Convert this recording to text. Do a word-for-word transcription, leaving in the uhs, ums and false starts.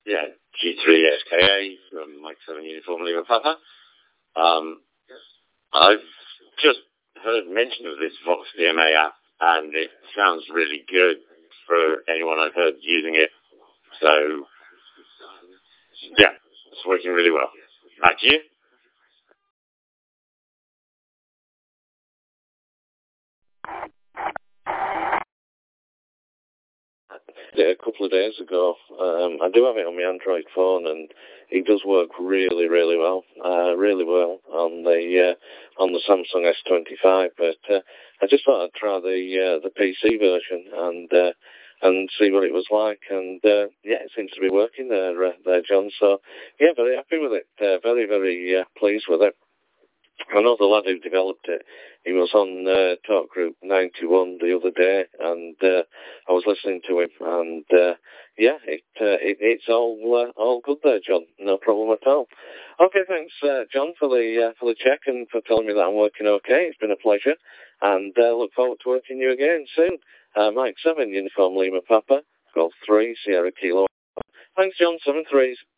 Yeah, G three S K A from Mike seven Uniform Lima Papa. Um, I've just heard mention of this Vox D M A app, and it sounds really good for anyone I've heard using it. So, yeah, it's working really well. Back to you. A couple of days ago. Um, I do have it on my Android phone, and it does work really, really well, uh, really well on the uh, on the Samsung S twenty-five. But uh, I just thought I'd try the uh, the P C version and uh, and see what it was like. And uh, yeah, it seems to be working there, uh, there, John. So yeah, very happy with it. Uh, very, very uh, pleased with it. I know the lad who developed it. He was on uh, Talk Group ninety-one the other day, and uh, I was listening to him, and uh, yeah, it, uh, it it's all uh, all good there, John. No problem at all. Okay, thanks, uh, John, for the uh, for the check and for telling me that I'm working okay. It's been a pleasure, and uh, look forward to working you again soon. Uh, Mike seven Uniform Lima Papa, Golf three Sierra Kilo. Thanks, John. Seven threes.